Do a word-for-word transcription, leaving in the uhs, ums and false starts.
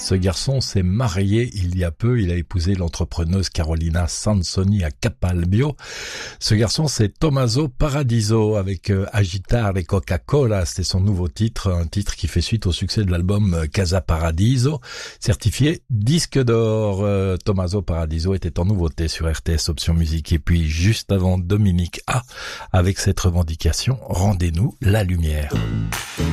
Ce garçon s'est marié il y a peu. Il a épousé l'entrepreneuse Carolina Sansoni à Capalbio. Ce garçon, c'est Tommaso Paradiso avec euh, Agitare et Coca-Cola. C'est son nouveau titre, un titre qui fait suite au succès de l'album euh, Casa Paradiso, certifié disque d'or. Euh, Tommaso Paradiso était en nouveauté sur R T S Option Musique. Et puis, juste avant Dominique A, avec cette revendication, rendez-nous la lumière.